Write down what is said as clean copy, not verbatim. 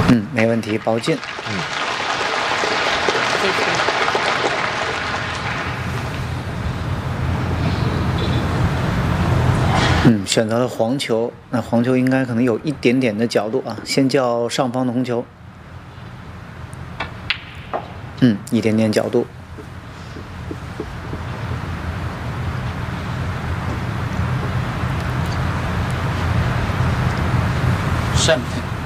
没问题，包进。选择了黄球，那黄球应该可能有一点点的角度啊，先叫上方的红球。一点点角度。 上面。